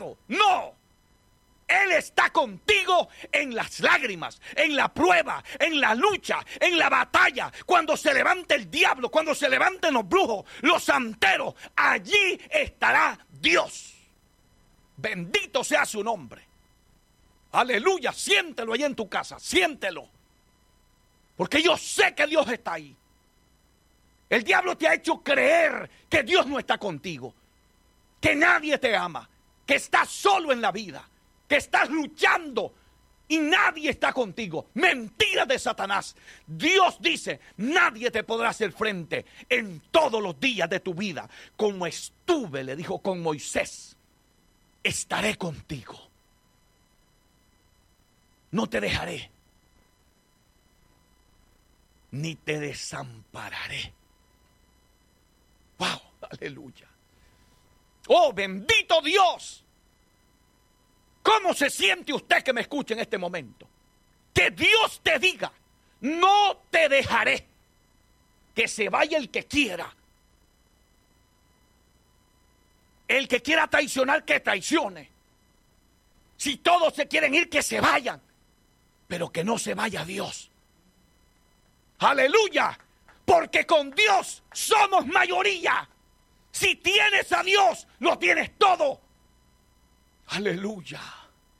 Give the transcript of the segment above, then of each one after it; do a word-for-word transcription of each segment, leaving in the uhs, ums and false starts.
lado. No. Él está contigo en las lágrimas, en la prueba, en la lucha, en la batalla. Cuando se levante el diablo, cuando se levanten los brujos, los santeros, allí estará Dios. Bendito sea su nombre. Aleluya, siéntelo ahí en tu casa, siéntelo. Porque yo sé que Dios está ahí. El diablo te ha hecho creer que Dios no está contigo, que nadie te ama, que estás solo en la vida, que estás luchando y nadie está contigo. Mentira de Satanás. Dios dice, nadie te podrá hacer frente en todos los días de tu vida. Como estuve, le dijo con Moisés, estaré contigo. No te dejaré, ni te desampararé. ¡Wow! ¡Aleluya! ¡Oh, bendito Dios! ¿Cómo se siente usted que me escucha en este momento? Que Dios te diga, no te dejaré. Que se vaya el que quiera. El que quiera traicionar, que traicione. Si todos se quieren ir, que se vayan. Pero que no se vaya Dios. ¡Aleluya! Porque con Dios somos mayoría. Si tienes a Dios, lo tienes todo. Aleluya.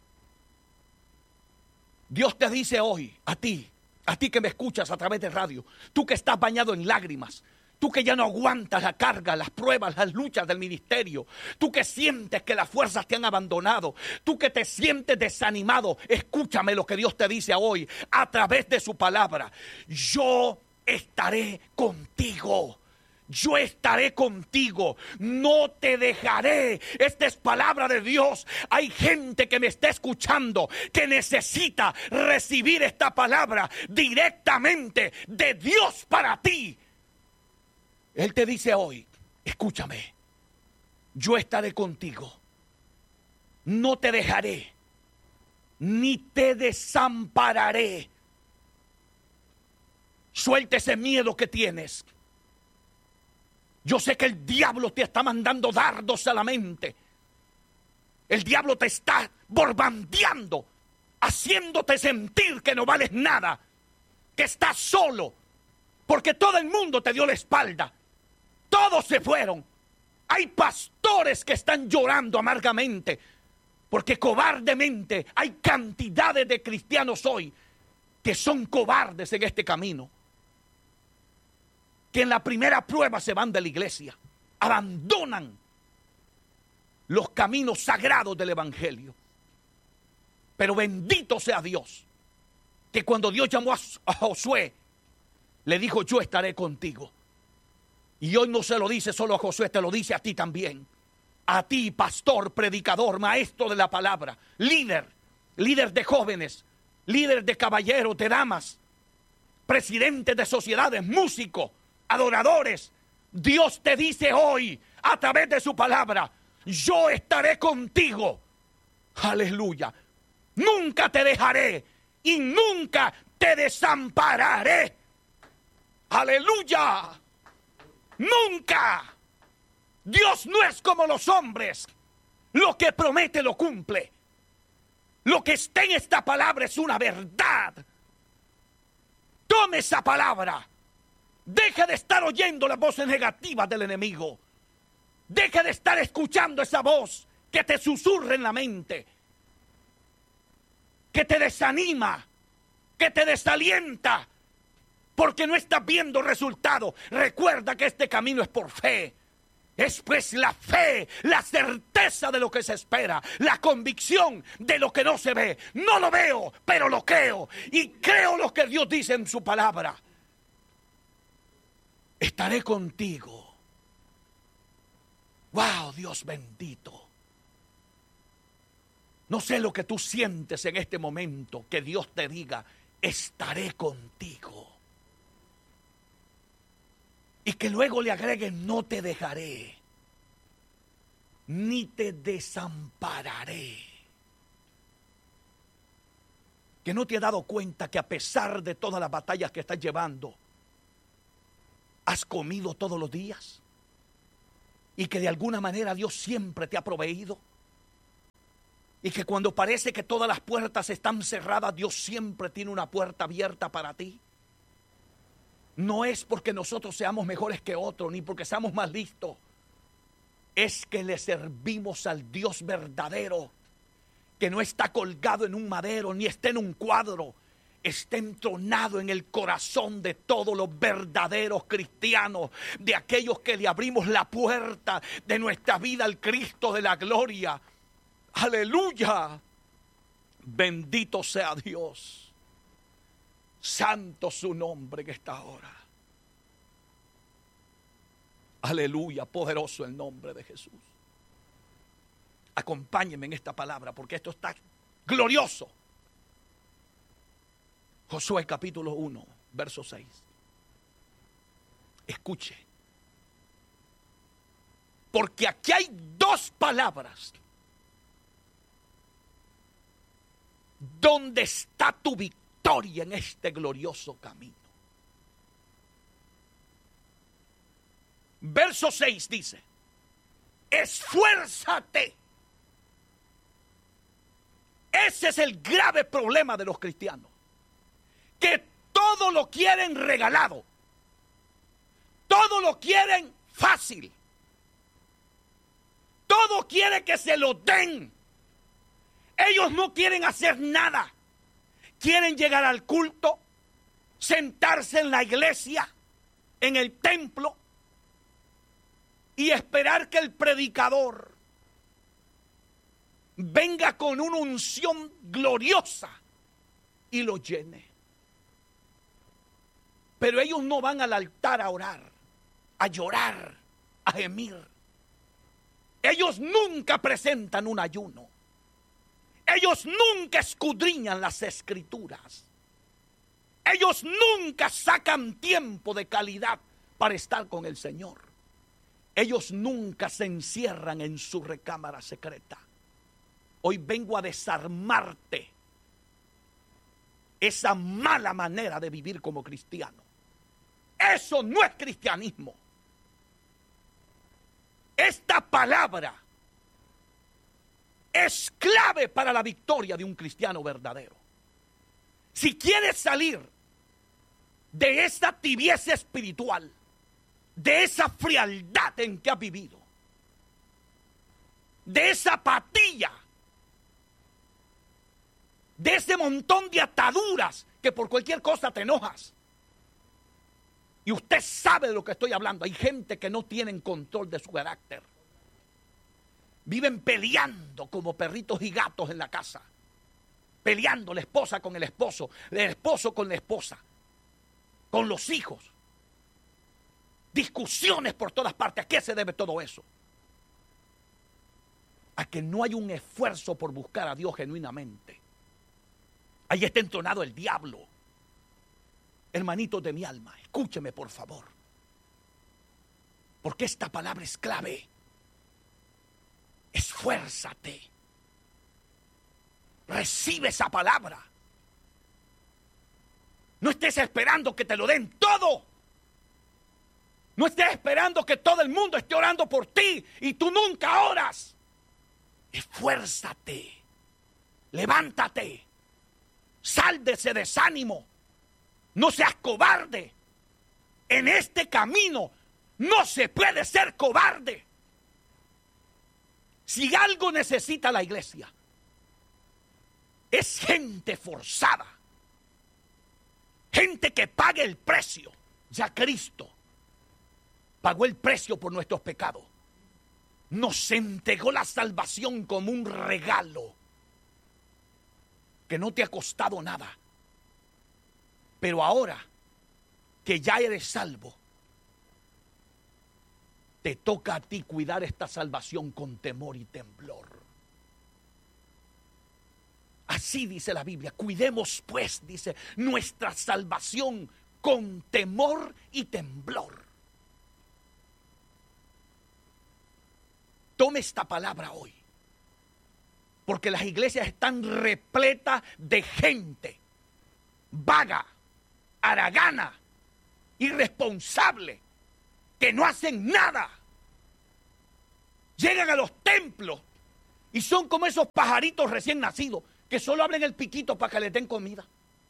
Dios te dice hoy, a ti, a ti que me escuchas a través de radio, tú que estás bañado en lágrimas, tú que ya no aguantas la carga, las pruebas, las luchas del ministerio, tú que sientes que las fuerzas te han abandonado, tú que te sientes desanimado, escúchame lo que Dios te dice hoy a través de su palabra. Yo estaré contigo. Yo estaré contigo, no te dejaré. Esta es palabra de Dios. Hay gente que me está escuchando que necesita recibir esta palabra directamente de Dios para ti. Él te dice hoy, escúchame, yo estaré contigo, no te dejaré, ni te desampararé. Suelta ese miedo que tienes. Yo sé que el diablo te está mandando dardos a la mente. El diablo te está bombardeando, haciéndote sentir que no vales nada, que estás solo, porque todo el mundo te dio la espalda. Todos se fueron. Hay pastores que están llorando amargamente, porque cobardemente hay cantidades de cristianos hoy que son cobardes en este camino, que en la primera prueba se van de la iglesia, abandonan los caminos sagrados del evangelio. Pero bendito sea Dios, que cuando Dios llamó a, a Josué, le dijo, yo estaré contigo. Y hoy no se lo dice solo a Josué, te lo dice a ti también. A ti, pastor, predicador, maestro de la palabra, líder, líder de jóvenes, líder de caballeros, de damas, presidente de sociedades, músicos, adoradores. Dios te dice hoy, a través de su palabra, yo estaré contigo. Aleluya. Nunca te dejaré y nunca te desampararé. Aleluya. Nunca. Dios no es como los hombres. Lo que promete lo cumple. Lo que está en esta palabra es una verdad. Tome esa palabra. Deja de estar oyendo las voces negativas del enemigo. Deja de estar escuchando esa voz que te susurra en la mente, que te desanima, que te desalienta, porque no estás viendo resultados. Recuerda que este camino es por fe. Es pues la fe, la certeza de lo que se espera, la convicción de lo que no se ve. No lo veo, pero lo creo. Y creo lo que Dios dice en su palabra. Estaré contigo. Wow, Dios bendito. No sé lo que tú sientes en este momento, que Dios te diga, estaré contigo. Y que luego le agreguen, no te dejaré, ni te desampararé. Que no te has dado cuenta que a pesar de todas las batallas que estás llevando, has comido todos los días. Y que de alguna manera Dios siempre te ha proveído. Y que cuando parece que todas las puertas están cerradas, Dios siempre tiene una puerta abierta para ti. No es porque nosotros seamos mejores que otros, ni porque seamos más listos. Es que le servimos al Dios verdadero, que no está colgado en un madero, ni está en un cuadro. Está entronado en el corazón de todos los verdaderos cristianos, de aquellos que le abrimos la puerta de nuestra vida al Cristo de la gloria. ¡Aleluya! Bendito sea Dios. Santo su nombre en esta hora. Aleluya, poderoso el nombre de Jesús. Acompáñenme en esta palabra porque esto está glorioso. Josué capítulo uno, verso seis. Escuche. Porque aquí hay dos palabras donde está tu victoria en este glorioso camino. Verso seis dice: esfuérzate. Ese es el grave problema de los cristianos, que todo lo quieren regalado, todo lo quieren fácil, todo quiere que se lo den. Ellos no quieren hacer nada, quieren llegar al culto, sentarse en la iglesia, en el templo, y esperar que el predicador venga con una unción gloriosa y lo llene. Pero ellos no van al altar a orar, a llorar, a gemir. Ellos nunca presentan un ayuno. Ellos nunca escudriñan las escrituras. Ellos nunca sacan tiempo de calidad para estar con el Señor. Ellos nunca se encierran en su recámara secreta. Hoy vengo a desarmarte esa mala manera de vivir como cristiano. Eso no es cristianismo. Esta palabra es clave para la victoria de un cristiano verdadero. Si quieres salir de esa tibieza espiritual, de esa frialdad en que has vivido, de esa apatía, de ese montón de ataduras que por cualquier cosa te enojas. Y usted sabe de lo que estoy hablando. Hay gente que no tiene control de su carácter. Viven peleando como perritos y gatos en la casa. Peleando la esposa con el esposo, el esposo con la esposa, con los hijos. Discusiones por todas partes. ¿A qué se debe todo eso? A que no hay un esfuerzo por buscar a Dios genuinamente. Ahí está entronado el diablo. Hermanitos de mi alma, escúcheme por favor. Porque esta palabra es clave. Esfuérzate. Recibe esa palabra. No estés esperando que te lo den todo. No estés esperando que todo el mundo esté orando por ti y tú nunca oras. Esfuérzate. Levántate. Sal de ese desánimo. No seas cobarde. En este camino no se puede ser cobarde. Si algo necesita la iglesia, es gente forzada. Gente que pague el precio. Ya Cristo pagó el precio por nuestros pecados. Nos entregó la salvación como un regalo que no te ha costado nada. Pero ahora que ya eres salvo, te toca a ti cuidar esta salvación con temor y temblor. Así dice la Biblia. Cuidemos pues, dice, nuestra salvación con temor y temblor. Tome esta palabra hoy. Porque las iglesias están repletas de gente vaga, haragana, irresponsable, que no hacen nada. Llegan a los templos Y son como esos pajaritos recién nacidos que solo abren el piquito para que les den comida.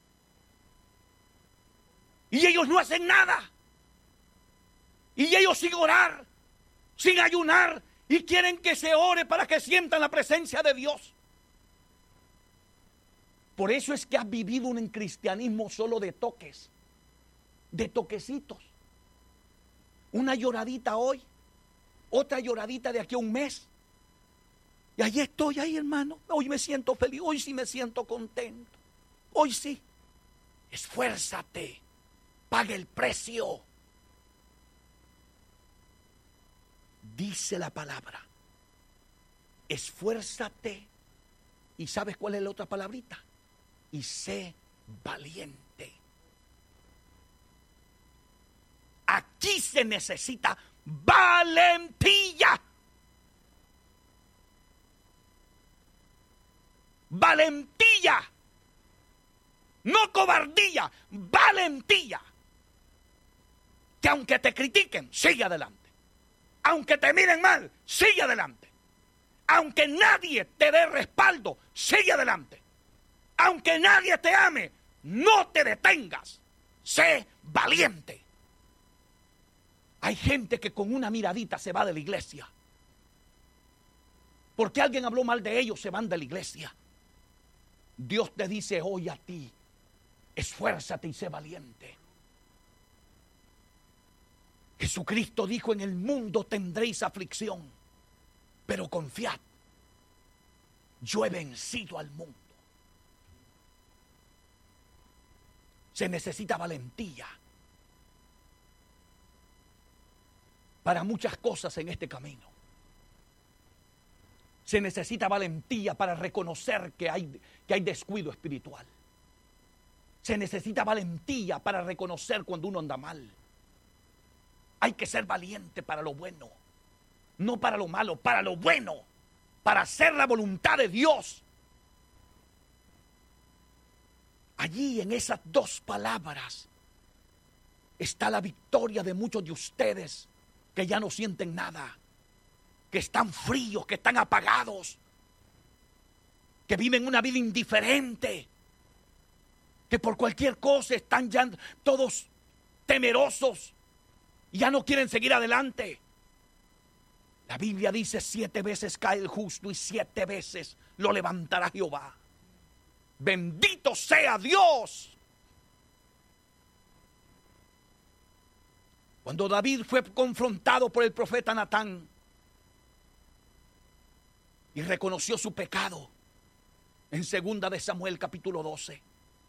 Y ellos no hacen nada. Y ellos sin orar, sin ayunar, y quieren que se ore para que sientan la presencia de Dios. Por eso es que has vivido un cristianismo solo de toques, de toquecitos. Una lloradita hoy, otra lloradita de aquí a un mes. Y ahí estoy, ahí hermano, hoy me siento feliz, hoy sí me siento contento. Hoy sí. Esfuérzate, paga el precio. Dice la palabra, esfuérzate, y ¿sabes cuál es la otra palabrita? Y sé valiente. Aquí se necesita valentía. Valentía. No cobardía, valentía. Que aunque te critiquen, sigue adelante. Aunque te miren mal, sigue adelante. Aunque nadie te dé respaldo, sigue adelante. Aunque nadie te ame, no te detengas. Sé valiente. Hay gente que con una miradita se va de la iglesia. Porque alguien habló mal de ellos, se van de la iglesia. Dios te dice hoy a ti, esfuérzate y sé valiente. Jesucristo dijo, en el mundo tendréis aflicción, pero confiad, yo he vencido al mundo. Se necesita valentía para muchas cosas en este camino. Se necesita valentía para reconocer que hay, que hay descuido espiritual. Se necesita valentía para reconocer cuando uno anda mal. Hay que ser valiente para lo bueno, no para lo malo, para lo bueno, para hacer la voluntad de Dios. Allí en esas dos palabras está la victoria de muchos de ustedes que ya no sienten nada, que están fríos, que están apagados, que viven una vida indiferente, que por cualquier cosa están ya todos temerosos y ya no quieren seguir adelante. La Biblia dice, siete veces cae el justo y siete veces lo levantará Jehová. Bendito sea Dios. Cuando David fue confrontado por el profeta Natán y reconoció su pecado en segunda de Samuel capítulo doce,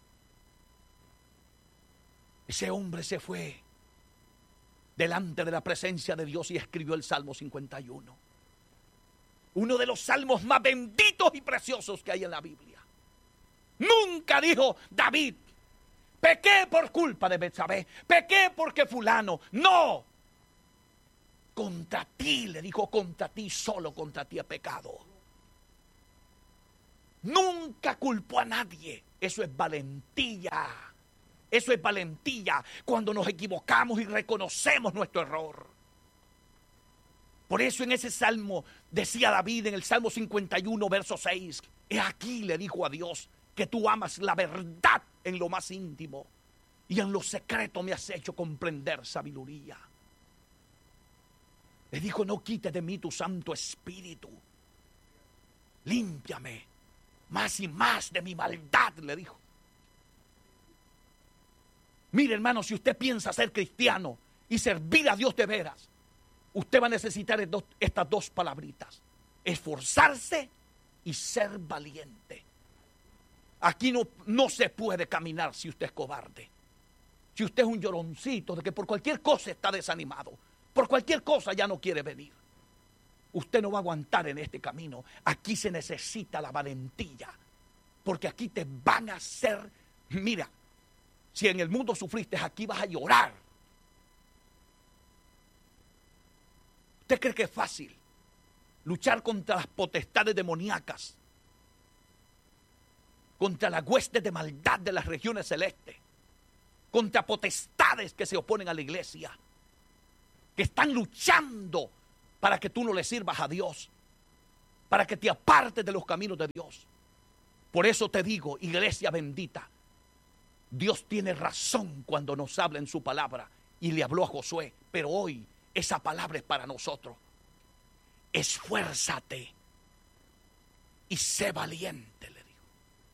ese hombre se fue delante de la presencia de Dios y escribió el Salmo cincuenta y uno. Uno de los salmos más benditos y preciosos que hay en la Biblia. Nunca dijo David, pequé por culpa de Betsabé, pequé porque fulano. No. Contra ti, le dijo, contra ti, solo contra ti he pecado. Nunca culpó a nadie. Eso es valentía. Eso es valentía cuando nos equivocamos y reconocemos nuestro error. Por eso en ese salmo decía David en el Salmo cincuenta y uno, verso seis, he aquí, le dijo a Dios, que tú amas la verdad en lo más íntimo y en lo secreto me has hecho comprender sabiduría. Le dijo, no quites de mí tu Santo Espíritu. Límpiame más y más de mi maldad, le dijo. Mire, hermano, si usted piensa ser cristiano y servir a Dios de veras, usted va a necesitar estas dos palabritas: esforzarse y ser valiente. Aquí no, no se puede caminar si usted es cobarde. Si usted es un lloroncito de que por cualquier cosa está desanimado, por cualquier cosa ya no quiere venir, usted no va a aguantar en este camino. Aquí se necesita la valentía, porque aquí te van a hacer, mira, si en el mundo sufriste, aquí vas a llorar. ¿Usted cree que es fácil luchar contra las potestades demoníacas, contra las huestes de maldad de las regiones celestes, contra potestades que se oponen a la iglesia, que están luchando para que tú no le sirvas a Dios, para que te apartes de los caminos de Dios. Por eso te digo, iglesia bendita, Dios tiene razón cuando nos habla en su palabra y le habló a Josué, pero hoy esa palabra es para nosotros. Esfuérzate y sé valiente, le dijo.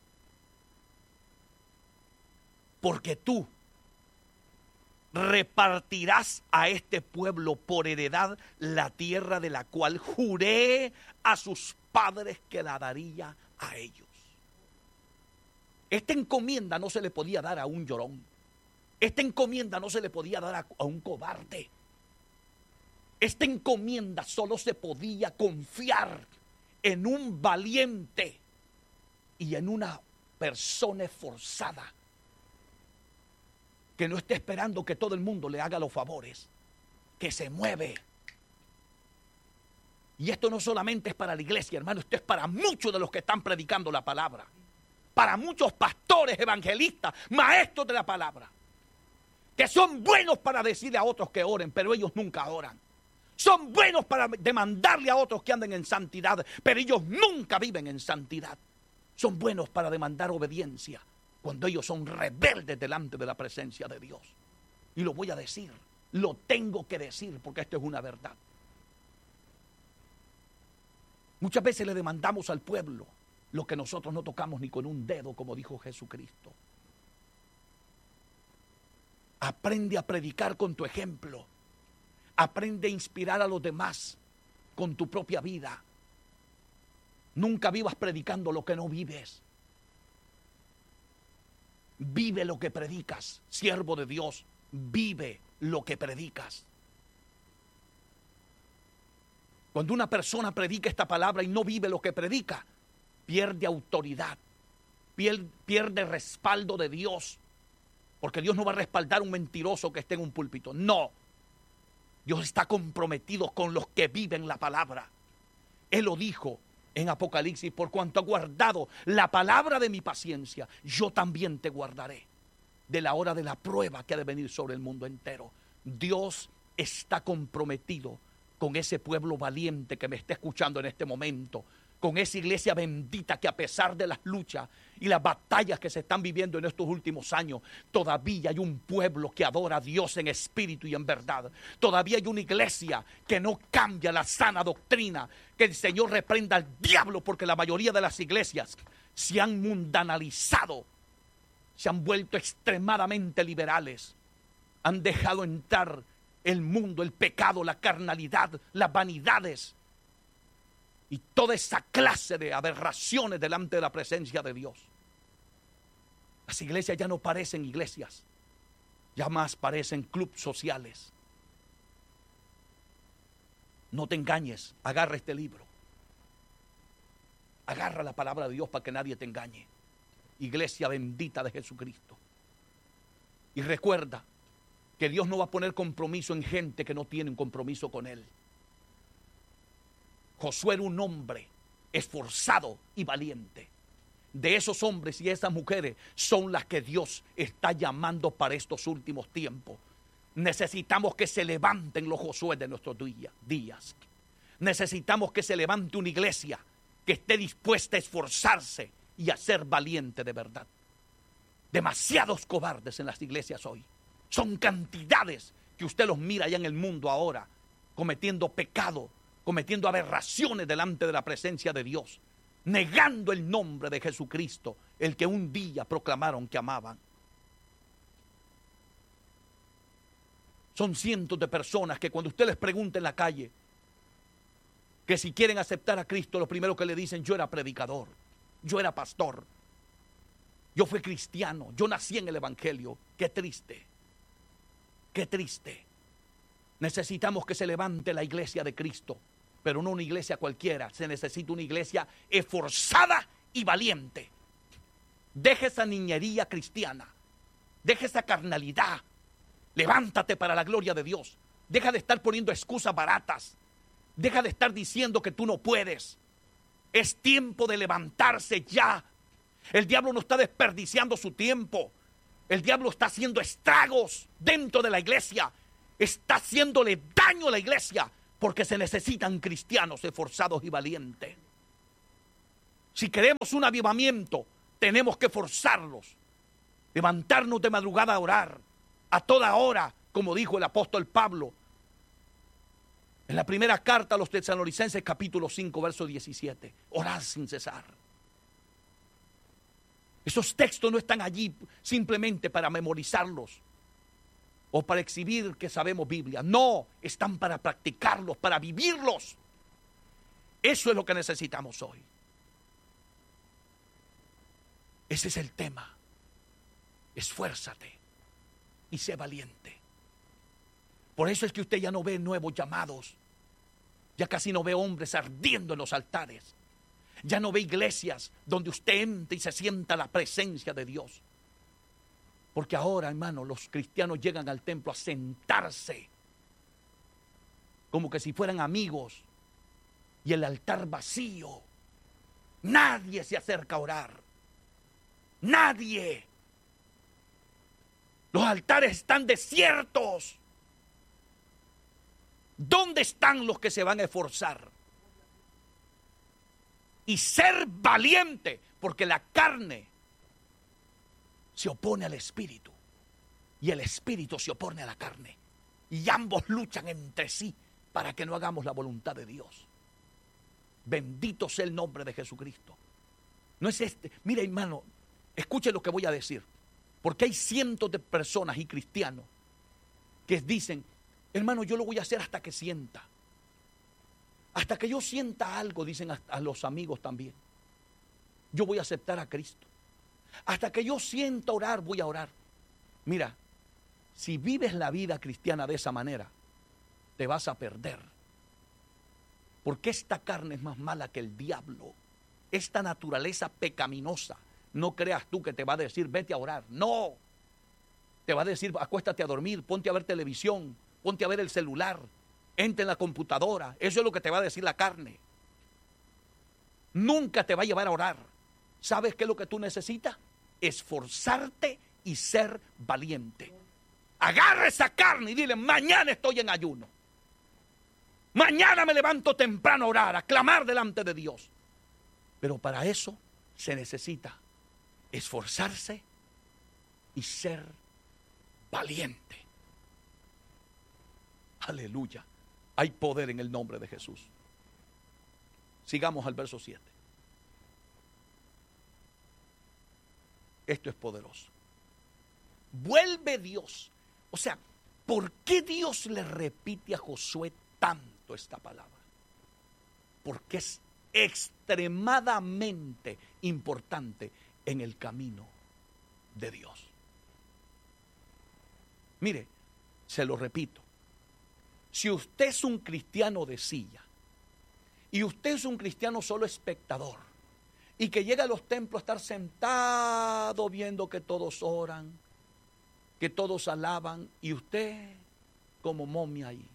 Porque tú repartirás a este pueblo por heredad la tierra de la cual juré a sus padres que la daría a ellos. Esta encomienda no se le podía dar a un llorón. Esta encomienda no se le podía dar a, a un cobarde. Esta encomienda solo se podía confiar en un valiente y en una persona esforzada que no esté esperando que todo el mundo le haga los favores, que se mueve. Y esto no solamente es para la iglesia, hermano, esto es para muchos de los que están predicando la palabra, para muchos pastores, evangelistas, maestros de la palabra, que son buenos para decirle a otros que oren, pero ellos nunca oran. Son buenos para demandarle a otros que anden en santidad, pero ellos nunca viven en santidad. Son buenos para demandar obediencia, cuando ellos son rebeldes delante de la presencia de Dios. Y lo voy a decir, lo tengo que decir, porque esto es una verdad. Muchas veces le demandamos al pueblo lo que nosotros no tocamos ni con un dedo, como dijo Jesucristo. Aprende a predicar con tu ejemplo. Aprende a inspirar a los demás con tu propia vida. Nunca vivas predicando lo que no vives. Vive lo que predicas, siervo de Dios. Vive lo que predicas. Cuando una persona predica esta palabra y no vive lo que predica, pierde autoridad, pierde, pierde respaldo de Dios. Porque Dios no va a respaldar a un mentiroso que esté en un púlpito. No. Dios está comprometido con los que viven la palabra. Él lo dijo en Apocalipsis: por cuanto ha guardado la palabra de mi paciencia, yo también te guardaré de la hora de la prueba que ha de venir sobre el mundo entero. Dios está comprometido con ese pueblo valiente que me está escuchando en este momento, con esa iglesia bendita que a pesar de las luchas y las batallas que se están viviendo en estos últimos años, todavía hay un pueblo que adora a Dios en espíritu y en verdad. Todavía hay una iglesia que no cambia la sana doctrina. Que el Señor reprenda al diablo, porque la mayoría de las iglesias se han mundanalizado, se han vuelto extremadamente liberales, han dejado entrar el mundo, el pecado, la carnalidad, las vanidades y toda esa clase de aberraciones delante de la presencia de Dios. Las iglesias ya no parecen iglesias, ya más parecen clubes sociales. No te engañes, agarra este libro. Agarra la palabra de Dios para que nadie te engañe. Iglesia bendita de Jesucristo. Y recuerda que Dios no va a poner compromiso en gente que no tiene un compromiso con Él. Josué era un hombre esforzado y valiente. De esos hombres y esas mujeres son las que Dios está llamando para estos últimos tiempos. Necesitamos que se levanten los Josué de nuestros días. Necesitamos que se levante una iglesia que esté dispuesta a esforzarse y a ser valiente de verdad. Demasiados cobardes en las iglesias hoy. Son cantidades que usted los mira allá en el mundo ahora, cometiendo pecado, cometiendo aberraciones delante de la presencia de Dios, negando el nombre de Jesucristo, el que un día proclamaron que amaban. Son cientos de personas que cuando usted les pregunta en la calle que si quieren aceptar a Cristo, lo primero que le dicen: yo era predicador, yo era pastor, yo fui cristiano, yo nací en el evangelio. Qué triste, qué triste. Necesitamos que se levante la iglesia de Cristo, pero no una iglesia cualquiera. Se necesita una iglesia esforzada y valiente. Deje esa niñería cristiana, deje esa carnalidad. Levántate para la gloria de Dios. Deja de estar poniendo excusas baratas. Deja de estar diciendo que tú no puedes. Es tiempo de levantarse ya. El diablo no está desperdiciando su tiempo. El diablo está haciendo estragos dentro de la iglesia. Está haciéndole daño a la iglesia, porque se necesitan cristianos esforzados y valientes. Si queremos un avivamiento, tenemos que forzarlos. Levantarnos de madrugada a orar, a toda hora, como dijo el apóstol Pablo. En la primera carta a los Tesalonicenses, capítulo cinco, verso diecisiete. Orad sin cesar. Esos textos no están allí simplemente para memorizarlos o para exhibir que sabemos Biblia. No, están para practicarlos, para vivirlos. Eso es lo que necesitamos hoy. Ese es el tema. Esfuérzate y sé valiente. Por eso es que usted ya no ve nuevos llamados. Ya casi no ve hombres ardiendo en los altares. Ya no ve iglesias donde usted entra y se sienta la presencia de Dios. Porque ahora, hermano, los cristianos llegan al templo a sentarse como que si fueran amigos, y el altar vacío. Nadie se acerca a orar. Nadie. Los altares están desiertos. ¿Dónde están los que se van a esforzar? Y ser valiente, porque la carne se opone al espíritu y el espíritu se opone a la carne, y ambos luchan entre sí para que no hagamos la voluntad de Dios. Bendito sea el nombre de Jesucristo. No es este, mira, hermano, escuche lo que voy a decir, porque hay cientos de personas y cristianos que dicen: hermano, yo lo voy a hacer hasta que sienta. Hasta que yo sienta algo, dicen a, a los amigos también. Yo voy a aceptar a Cristo. Hasta que yo sienta orar, voy a orar. Mira, si vives la vida cristiana de esa manera, te vas a perder. Porque esta carne es más mala que el diablo. Esta naturaleza pecaminosa, no creas tú que te va a decir vete a orar. No. Te va a decir acuéstate a dormir, ponte a ver televisión, ponte a ver el celular, entra en la computadora. Eso es lo que te va a decir la carne. Nunca te va a llevar a orar. ¿Sabes qué es lo que tú necesitas? Esforzarte y ser valiente. Agarra esa carne y dile: mañana estoy en ayuno. Mañana me levanto temprano a orar, a clamar delante de Dios. Pero para eso se necesita esforzarse y ser valiente. Aleluya. Hay poder en el nombre de Jesús. Sigamos al verso siete. Esto es poderoso. Vuelve Dios. O sea, ¿por qué Dios le repite a Josué tanto esta palabra? Porque es extremadamente importante en el camino de Dios. Mire, se lo repito. Si usted es un cristiano de silla y usted es un cristiano solo espectador y que llega a los templos a estar sentado viendo que todos oran, que todos alaban, y usted como momia ahí,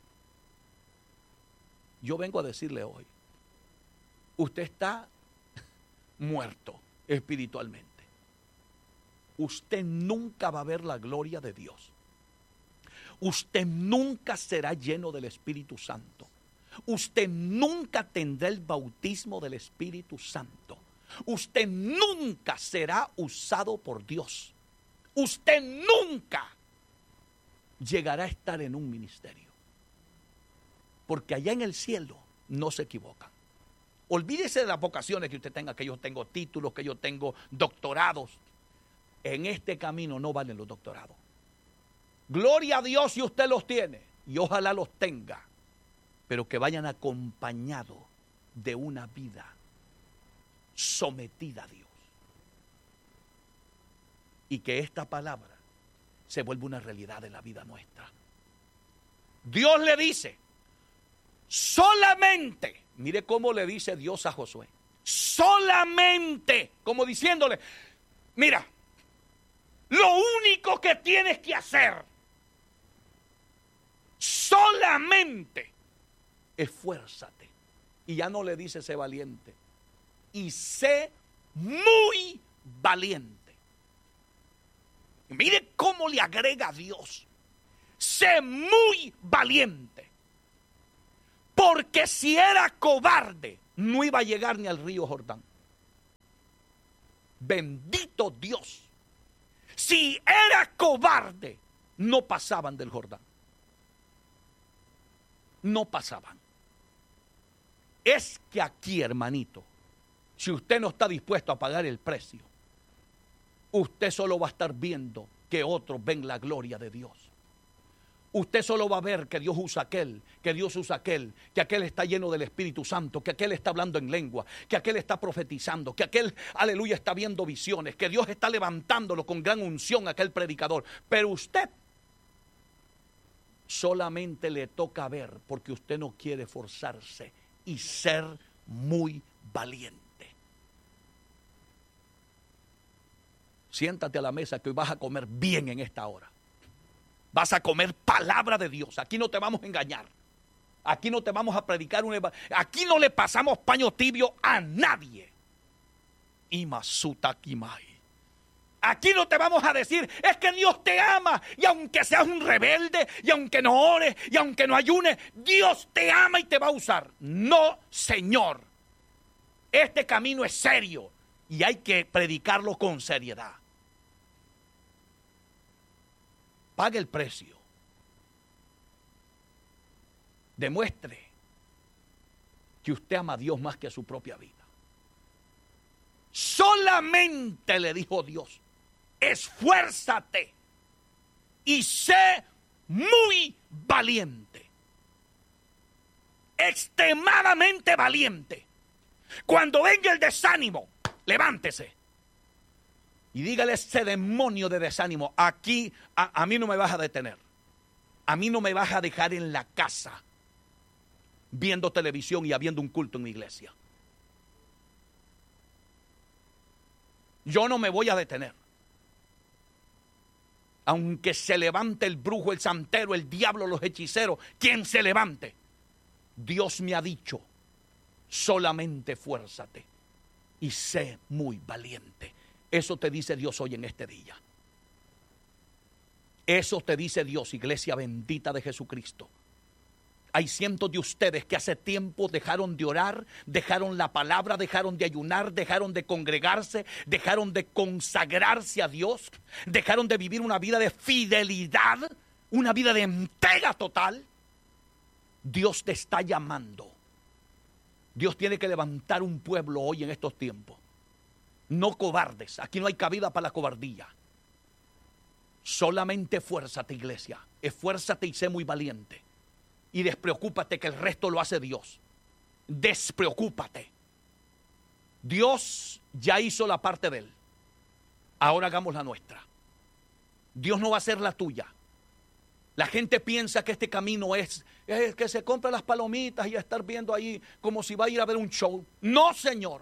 yo vengo a decirle hoy, usted está muerto espiritualmente. Usted nunca va a ver la gloria de Dios. Usted nunca será lleno del Espíritu Santo. Usted nunca tendrá el bautismo del Espíritu Santo. Usted nunca será usado por Dios. Usted nunca llegará a estar en un ministerio. Porque allá en el cielo no se equivocan. Olvídese de las vocaciones que usted tenga, que yo tengo títulos, que yo tengo doctorados. En este camino no valen los doctorados. Gloria a Dios si usted los tiene, y ojalá los tenga, pero que vayan acompañados de una vida sometida a Dios. Y que esta palabra se vuelva una realidad en la vida nuestra. Dios le dice, solamente, mire cómo le dice Dios a Josué, solamente, como diciéndole, mira, lo único que tienes que hacer, solamente, esfuérzate. Y ya no le dice sé valiente, y sé muy valiente. Mire cómo le agrega a Dios, sé muy valiente. Porque si era cobarde, no iba a llegar ni al río Jordán. Bendito Dios. Si era cobarde, no pasaban del Jordán. No pasaban. Es que aquí, hermanito, si usted no está dispuesto a pagar el precio, usted solo va a estar viendo que otros ven la gloria de Dios. Usted solo va a ver que Dios usa aquel, que Dios usa aquel, que aquel está lleno del Espíritu Santo, que aquel está hablando en lengua, que aquel está profetizando, que aquel, aleluya, está viendo visiones, que Dios está levantándolo con gran unción a aquel predicador. Pero usted solamente le toca ver porque usted no quiere forzarse y ser muy valiente. Siéntate a la mesa que hoy vas a comer bien en esta hora. Vas a comer palabra de Dios. Aquí no te vamos a engañar. Aquí no te vamos a predicar un evangelio. Aquí no le pasamos paño tibio a nadie. Imasuta Kimai. Aquí no te vamos a decir, es que Dios te ama. Y aunque seas un rebelde, y aunque no ores, y aunque no ayunes, Dios te ama y te va a usar. No, Señor. Este camino es serio y hay que predicarlo con seriedad. Pague el precio. Demuestre que usted ama a Dios más que a su propia vida. Solamente le dijo Dios, esfuérzate y sé muy valiente. Extremadamente valiente. Cuando venga el desánimo, levántese. Y dígale a ese demonio de desánimo, aquí a, a mí no me vas a detener. A mí no me vas a dejar en la casa viendo televisión y habiendo un culto en mi iglesia. Yo no me voy a detener. Aunque se levante el brujo, el santero, el diablo, los hechiceros, quien se levante, Dios me ha dicho, solamente esfuérzate y sé muy valiente. Eso te dice Dios hoy en este día. Eso te dice Dios, iglesia bendita de Jesucristo. Hay cientos de ustedes que hace tiempo dejaron de orar, dejaron la palabra, dejaron de ayunar, dejaron de congregarse, dejaron de consagrarse a Dios, dejaron de vivir una vida de fidelidad, una vida de entrega total. Dios te está llamando. Dios tiene que levantar un pueblo hoy en estos tiempos. No cobardes, aquí no hay cabida para la cobardía. Solamente esfuérzate, iglesia, esfuérzate y sé muy valiente. Y despreocúpate que el resto lo hace Dios. Despreocúpate. Dios ya hizo la parte de él. Ahora hagamos la nuestra. Dios no va a hacer la tuya. La gente piensa que este camino es, es que se compra las palomitas y a estar viendo ahí como si va a ir a ver un show. No, Señor.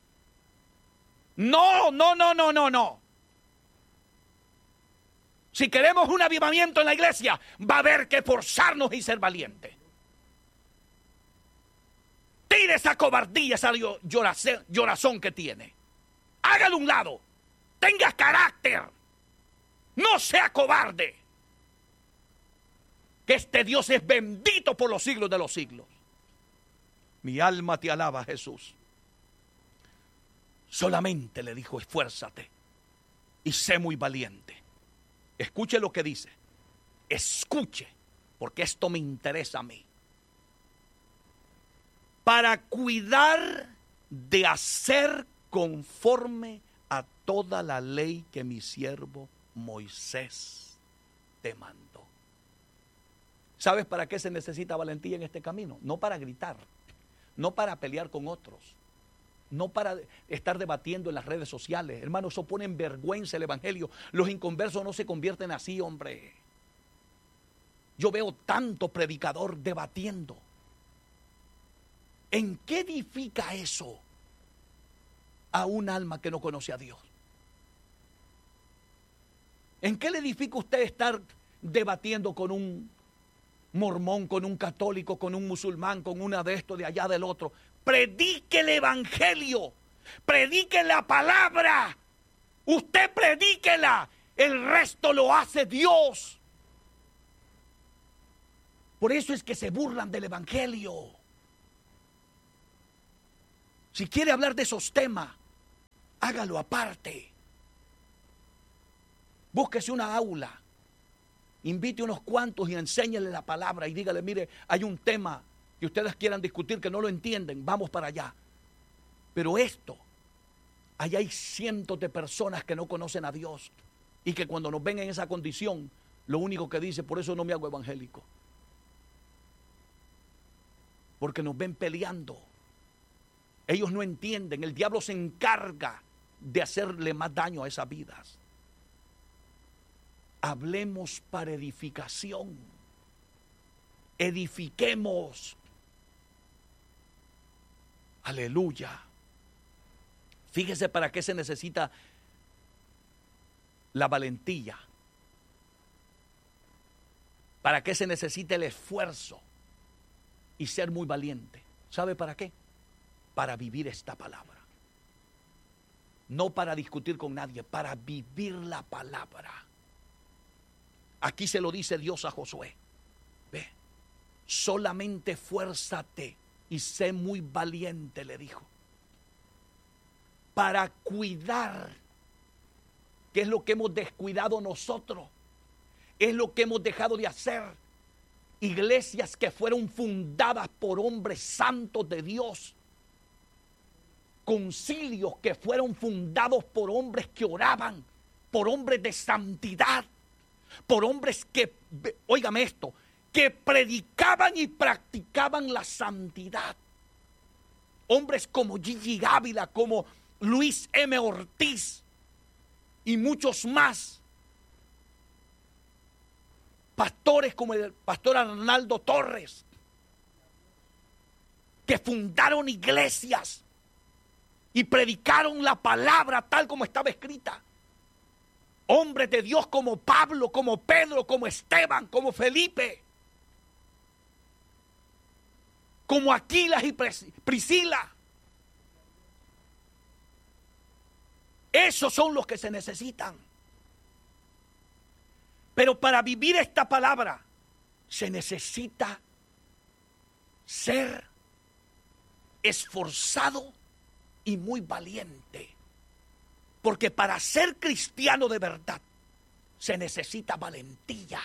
No, no, no, no, no, no. Si queremos un avivamiento en la iglesia, va a haber que forzarnos y ser valientes. Tire esa cobardía, esa llorazón que tiene. Hágalo a un lado. Tenga carácter. No sea cobarde. Que este Dios es bendito por los siglos de los siglos. Mi alma te alaba, Jesús. Solamente le dijo, esfuérzate y sé muy valiente. Escuche lo que dice. Escuche, porque esto me interesa a mí. Para cuidar de hacer conforme a toda la ley que mi siervo Moisés te mandó. ¿Sabes para qué se necesita valentía en este camino? No para gritar, no para pelear con otros, no para estar debatiendo en las redes sociales. Hermanos, eso pone en vergüenza el evangelio. Los inconversos no se convierten así, hombre. Yo veo tanto predicador debatiendo. ¿En qué edifica eso a un alma que no conoce a Dios? ¿En qué le edifica usted estar debatiendo con un mormón, con un católico, con un musulmán, con una de esto, de allá, del otro? Predique el evangelio, predique la palabra, usted predíquela, el resto lo hace Dios. Por eso es que se burlan del evangelio. Si quiere hablar de esos temas, Hágalo aparte. Búsquese una aula. Invite unos cuantos y enséñele la palabra y dígale, mire, hay un tema que ustedes quieran discutir que no lo entienden, vamos para allá. Pero esto, allá hay cientos de personas que no conocen a Dios y que cuando nos ven en esa condición, lo único que dice, por eso no me hago evangélico. Porque nos ven peleando. Ellos no entienden, el diablo se encarga de hacerle más daño a esas vidas. Hablemos para edificación. Edifiquemos. Aleluya. Fíjese para qué se necesita la valentía. Para qué se necesita el esfuerzo y ser muy valiente. ¿Sabe para qué? Para vivir esta palabra. No para discutir con nadie, para vivir la palabra. Aquí se lo dice Dios a Josué. Ve, solamente esfuérzate y sé muy valiente, le dijo. Para cuidar, que es lo que hemos descuidado nosotros, es lo que hemos dejado de hacer. Iglesias que fueron fundadas por hombres santos de Dios. Concilios que fueron fundados por hombres que oraban, por hombres de santidad. Por hombres que, óigame esto, que predicaban y practicaban la santidad. Hombres como Gigi Ávila, como Luis M. Ortiz y muchos más. Pastores como el pastor Arnaldo Torres, que fundaron iglesias y predicaron la palabra tal como estaba escrita. Hombres de Dios como Pablo, como Pedro, como Esteban, como Felipe, como Aquilas y Priscila. Esos son los que se necesitan. Pero para vivir esta palabra se necesita ser esforzado y muy valiente. Porque para ser cristiano de verdad se necesita valentía.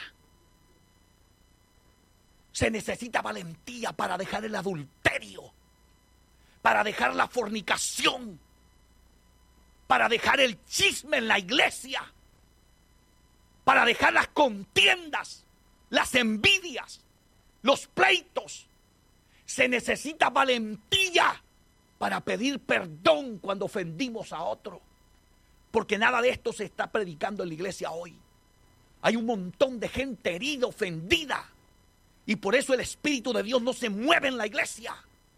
Se necesita valentía para dejar el adulterio, para dejar la fornicación, para dejar el chisme en la iglesia, para dejar las contiendas, las envidias, los pleitos. Se necesita valentía para pedir perdón cuando ofendimos a otro. Porque nada de esto se está predicando en la iglesia hoy. Hay un montón de gente herida, ofendida. Y por eso el Espíritu de Dios no se mueve en la iglesia.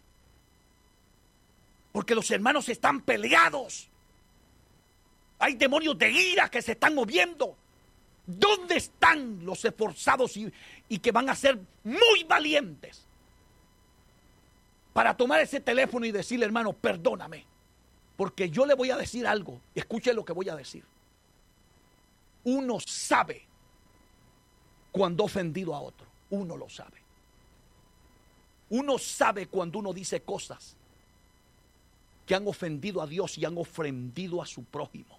Porque los hermanos están peleados. Hay demonios de ira que se están moviendo. ¿Dónde están los esforzados y, y que van a ser muy valientes para tomar ese teléfono y decirle, hermano, perdóname? Porque yo le voy a decir algo. Escuche lo que voy a decir. Uno sabe cuando ha ofendido a otro. Uno lo sabe. Uno sabe cuando uno dice cosas que han ofendido a Dios y han ofendido a su prójimo.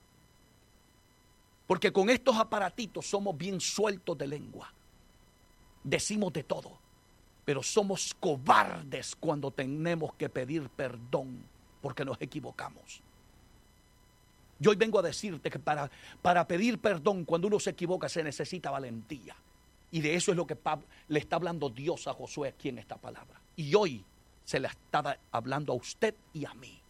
Porque con estos aparatitos somos bien sueltos de lengua. Decimos de todo. Pero somos cobardes cuando tenemos que pedir perdón. Porque nos equivocamos. Yo hoy vengo a decirte que para, para pedir perdón cuando uno se equivoca se necesita valentía. Y de eso es lo que Pablo, le está hablando Dios a Josué aquí en esta palabra. Y hoy se le está hablando a usted y a mí.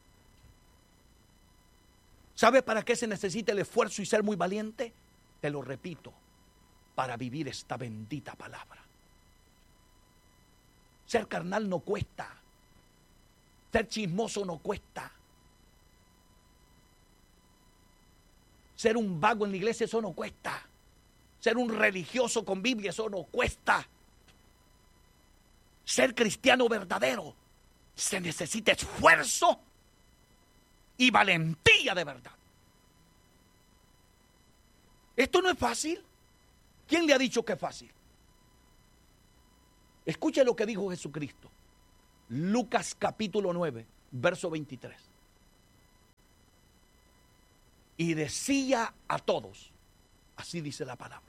¿Sabe para qué se necesita el esfuerzo y ser muy valiente? Te lo repito, para vivir esta bendita palabra. Ser carnal no cuesta. Ser chismoso no cuesta. Ser un vago en la iglesia, eso no cuesta. Ser un religioso con Biblia, eso no cuesta. Ser cristiano verdadero, se necesita esfuerzo y valentía de verdad. Esto no es fácil. ¿Quién le ha dicho que es fácil? Escuche lo que dijo Jesucristo. Lucas capítulo nueve, verso veintitrés. y decía a todos, así dice la palabra: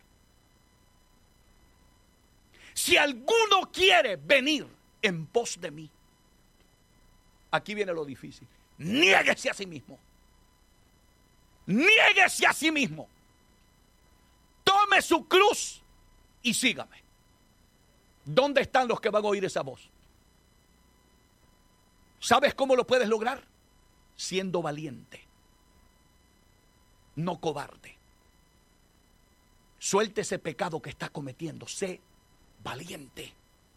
si alguno quiere venir en pos de mí, aquí viene lo difícil, niéguese a sí mismo. Niéguese a sí mismo. Tome su cruz y sígame. ¿Dónde están los que van a oír esa voz? ¿Sabes cómo lo puedes lograr? Siendo valiente, no cobarde. Suelte ese pecado que estás cometiendo. Sé valiente.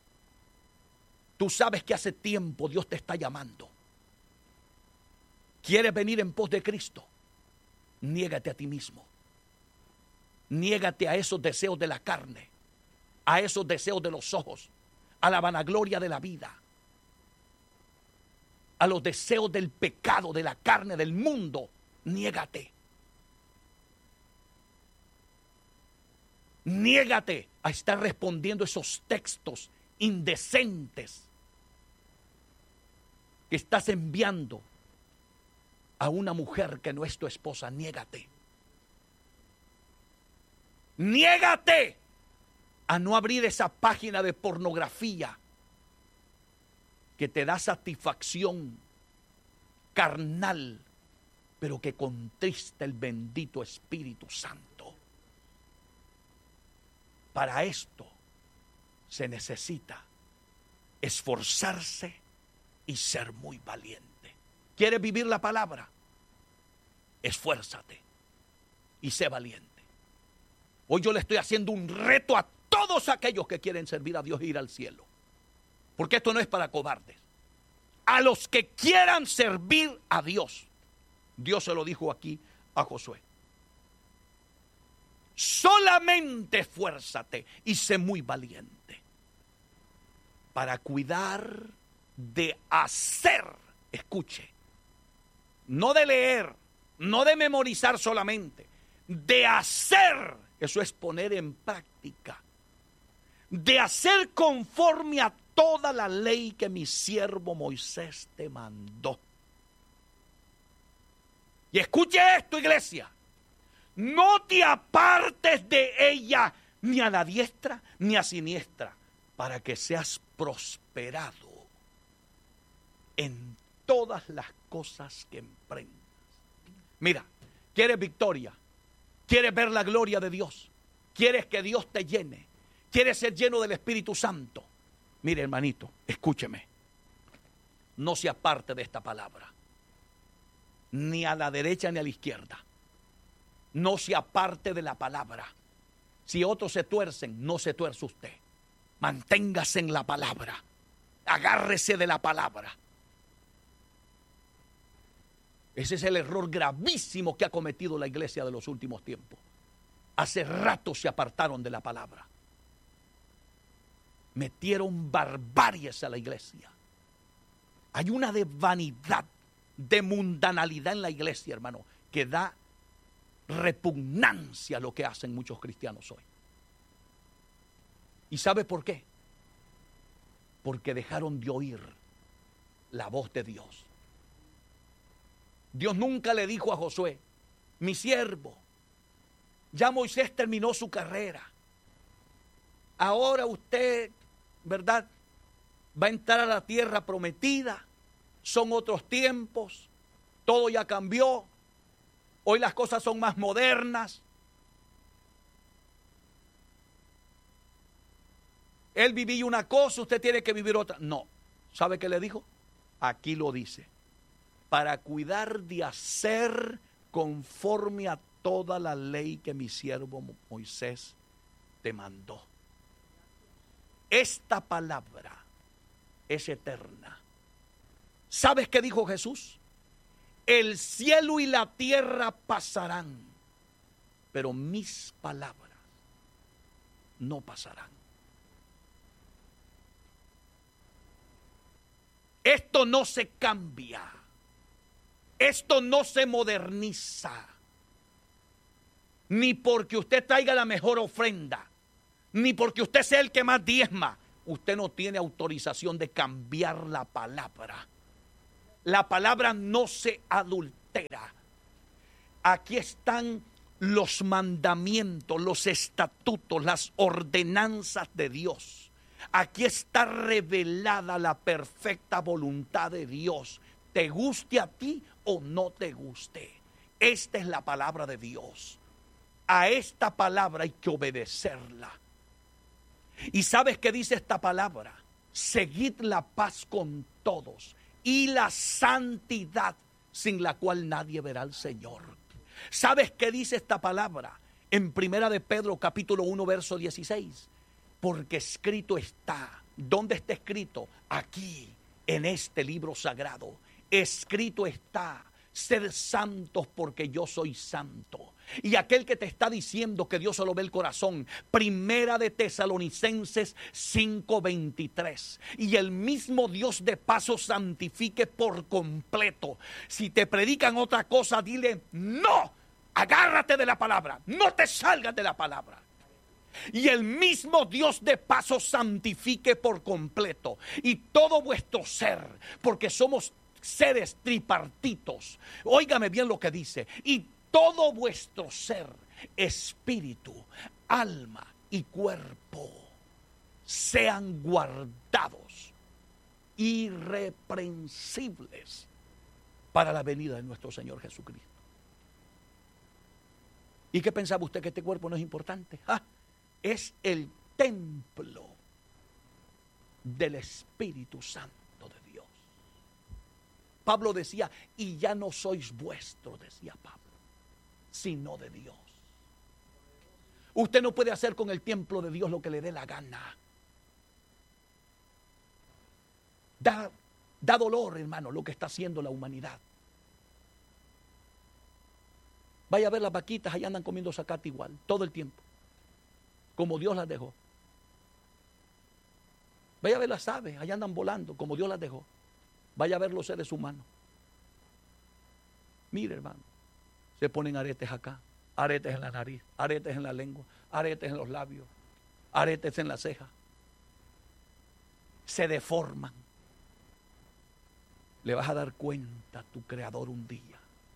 Tú sabes que hace tiempo Dios te está llamando. ¿Quieres venir en pos de Cristo? Niégate a ti mismo. Niégate a esos deseos de la carne, a esos deseos de los ojos, a la vanagloria de la vida, a los deseos del pecado, de la carne, del mundo. Niégate. Niégate a estar respondiendo esos textos indecentes que estás enviando a una mujer que no es tu esposa. Niégate. Niégate a no abrir esa página de pornografía que te da satisfacción carnal, pero que contrista el bendito Espíritu Santo. Para esto se necesita esforzarse y ser muy valiente. ¿Quieres vivir la palabra? Esfuérzate y sé valiente. Hoy yo le estoy haciendo un reto a todos aquellos que quieren servir a Dios e ir al cielo. Porque esto no es para cobardes. A los que quieran servir a Dios. Dios se lo dijo aquí a Josué. Solamente esfuérzate y sé muy valiente para cuidar de hacer. Escuche. No de leer, no de memorizar solamente. De hacer. Eso es poner en práctica. De hacer conforme a toda la ley que mi siervo Moisés te mandó. Y escuche esto, iglesia. No te apartes de ella ni a la diestra ni a siniestra, para que seas prosperado en todas las cosas que emprendas. Mira, ¿quieres victoria? ¿Quieres ver la gloria de Dios? ¿Quieres que Dios te llene? ¿Quieres ser lleno del Espíritu Santo? Mire, hermanito, escúcheme. No se aparte de esta palabra. Ni a la derecha ni a la izquierda. No se aparte de la palabra. Si otros se tuercen, no se tuerce usted. Manténgase en la palabra. Agárrese de la palabra. Ese es el error gravísimo que ha cometido la iglesia de los últimos tiempos. Hace rato se apartaron de la palabra. Metieron barbaries a la iglesia. Hay una de vanidad, de mundanalidad en la iglesia, hermano, que da repugnancia a lo que hacen muchos cristianos hoy. ¿Y sabe por qué? Porque dejaron de oír la voz de Dios. Dios nunca le dijo a Josué: mi siervo, ya Moisés terminó su carrera. Ahora usted, ¿verdad?, va a entrar a la tierra prometida. Son otros tiempos. Todo ya cambió. Hoy las cosas son más modernas. Él vivía una cosa, usted tiene que vivir otra. No. ¿Sabe qué le dijo? Aquí lo dice. Para cuidar de hacer conforme a toda la ley que mi siervo Moisés te mandó. Esta palabra es eterna. ¿Sabes qué dijo Jesús? El cielo y la tierra pasarán, pero mis palabras no pasarán. Esto no se cambia. Esto no se moderniza. Ni porque usted traiga la mejor ofrenda, ni porque usted sea el que más diezma. Usted no tiene autorización de cambiar la palabra. La palabra no se adultera. Aquí están los mandamientos, los estatutos, las ordenanzas de Dios. Aquí está revelada la perfecta voluntad de Dios. Te guste a ti o no te guste. Esta es la palabra de Dios. A esta palabra hay que obedecerla. ¿Y sabes qué dice esta palabra? Seguid la paz con todos y la santidad, sin la cual nadie verá al Señor. ¿Sabes qué dice esta palabra? En Primera de Pedro capítulo uno verso dieciséis. Porque escrito está. ¿Dónde está escrito? Aquí, en este libro sagrado. Escrito está: sed santos porque yo soy santo. Y aquel que te está diciendo que Dios solo ve el corazón, Primera de Tesalonicenses cinco veintitrés. Y el mismo Dios de paso santifique por completo. Si te predican otra cosa, dile no. Agárrate de la palabra, no te salgas de la palabra. Y el mismo Dios de paso santifique por completo. Y todo vuestro ser, porque somos seres tripartitos. Óigame bien lo que dice. Y todo vuestro ser, espíritu, alma y cuerpo, sean guardados irreprensibles para la venida de nuestro Señor Jesucristo. ¿Y qué pensaba usted, que este cuerpo no es importante? Ah, es el templo del Espíritu Santo de Dios. Pablo decía, y ya no sois vuestros, decía Pablo, sino de Dios. Usted no puede hacer con el templo de Dios lo que le dé la gana. Da, da dolor, hermano, lo que está haciendo la humanidad. Vaya a ver las vaquitas, ahí andan comiendo zacate igual, todo el tiempo, como Dios las dejó. Vaya a ver las aves, allá andan volando, como Dios las dejó. Vaya a ver los seres humanos. Mire, hermano, se ponen aretes acá, aretes en la nariz, aretes en la lengua, aretes en los labios, aretes en la ceja. Se deforman. Le vas a dar cuenta a tu Creador un día.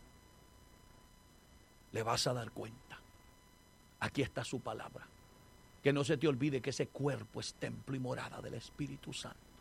Le vas a dar cuenta. Aquí está su palabra. Que no se te olvide que ese cuerpo es templo y morada del Espíritu Santo.